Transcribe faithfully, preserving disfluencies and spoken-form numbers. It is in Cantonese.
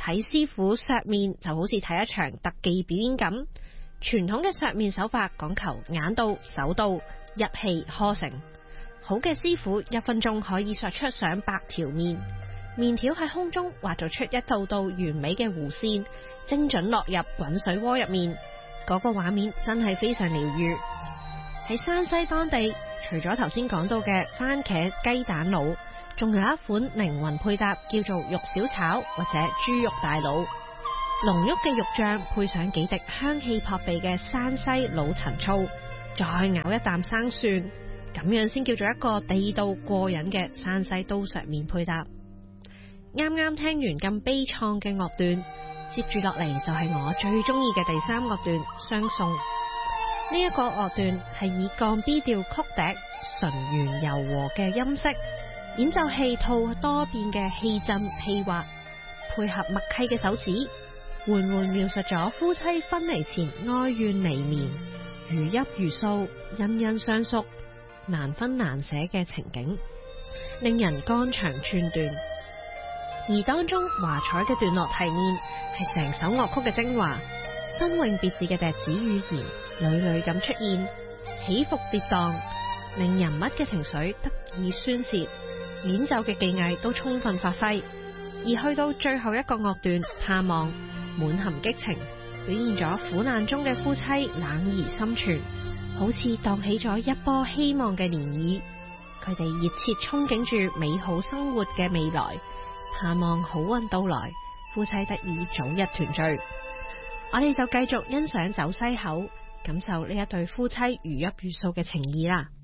睇師傅削面就好似睇一場特技表演咁。傳統嘅削面手法講求眼到手到，一氣呵成。好嘅師傅一分鐘可以削出上百條面，面條喺空中畫做出一道道完美嘅弧線，精準落入滾水鍋入面。嗰個畫面真係非常療愈。喺山西當地，除咗頭先講到嘅番茄雞蛋滷，仲有一款靈魂配搭叫做肉小炒或者豬肉大滷。濃郁嘅肉醬配上幾滴香氣撲鼻嘅山西老陳醋，再咬一啖生蒜，咁樣先叫做一個地道過癮嘅山西刀削麵配搭。啱啱聽完咁悲愴嘅樂段，接住落嚟就係我最中意嘅第三樂段雙宋。呢一個樂段係以降 B 調曲笛純圓柔和嘅音色，演奏器套多變嘅氣震氣滑，配合默契嘅手指，緩緩描述咗夫妻分離前哀怨彌綿、如泣如訴、恩恩相宿、難分難捨嘅情景，令人肝腸寸斷。而當中華彩嘅段落提煉係成首樂曲嘅精華，新穎別致嘅笛子語言屢屢咁出現，起伏跌宕，令人物嘅情緒得以宣泄，演奏嘅技藝都充分發揮。而去到最後一個樂段盼望，滿含激情，表現咗苦難中嘅夫妻冷而深存，好似蕩起咗一波希望嘅漣漪。佢哋熱切憧憬住美好生活嘅未來，盼望好運到來，夫妻得以早日團聚。我哋就繼續欣賞走西口，感受呢一對夫妻如泣如訴嘅情誼啦。